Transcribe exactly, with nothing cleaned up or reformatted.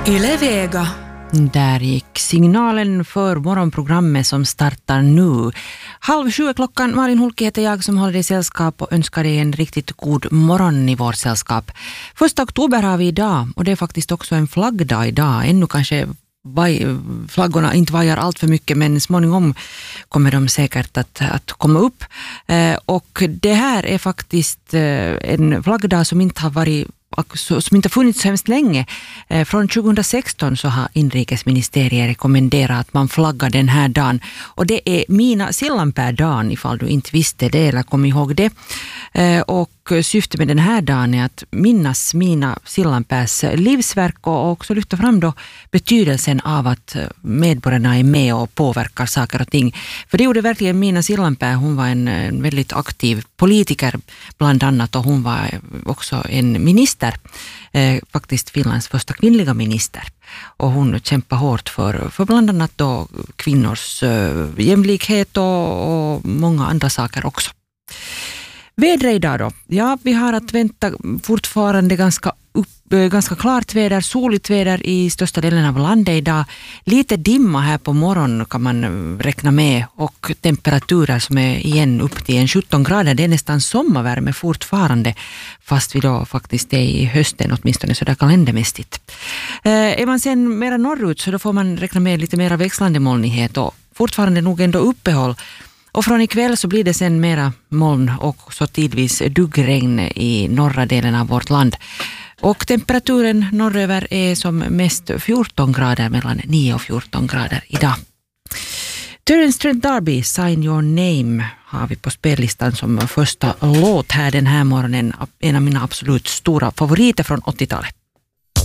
Yle Vega. Där gick signalen för morgonprogrammet som startar nu. Halv sju är klockan. Malin Hulki heter jag som håller dig i sällskap och önskar dig en riktigt god morgon i vårt sällskap. Första oktober har vi idag och det är faktiskt också en flaggdag idag. Ännu kanske vaj, flaggorna inte vajar allt för mycket, men småningom kommer de säkert att, att komma upp. Eh, och det här är faktiskt eh, en flaggdag som inte har varit som inte har funnits så hemskt länge. Från tjugohundrasexton så har inrikesministeriet rekommenderat att man flaggar den här dagen. Och det är Miina Sillanpää-dagen, ifall du inte visste det eller kom ihåg det. Och syftet med den här dagen är att minnas Miina Sillanpääs livsverk och också lyfta fram då betydelsen av att medborgarna är med och påverkar saker och ting. För det gjorde verkligen Miina Sillanpää. Hon var en, en väldigt aktiv politiker bland annat, och hon var också en minister. Eh, faktiskt Finlands första kvinnliga minister, och hon kämpar hårt för, för bland annat då kvinnors eh, jämlikhet och, och många andra saker också. Vädret idag då? Ja, vi har att vänta fortfarande ganska upp, ganska klart väder, soligt väder i största delen av landet idag. Lite dimma här på morgonen kan man räkna med, och temperaturer som är igen upp till en sjutton grader. Det är nästan sommarvärme fortfarande, fast vi då faktiskt är i hösten, åtminstone så där kalendermässigt. Eh, är man sen mera norrut så då får man räkna med lite mera växlande molnighet och fortfarande nog ändå uppehåll. Och från ikväll så blir det sen mera moln och så tidvis duggregn i norra delen av vårt land. Och temperaturen norröver är som mest fjorton grader, mellan nio och fjorton grader idag. Terence Trent D'Arby, Sign Your Name, har vi på spellistan som första låt här den här morgonen. En av mina absolut stora favoriter från åttiotalet.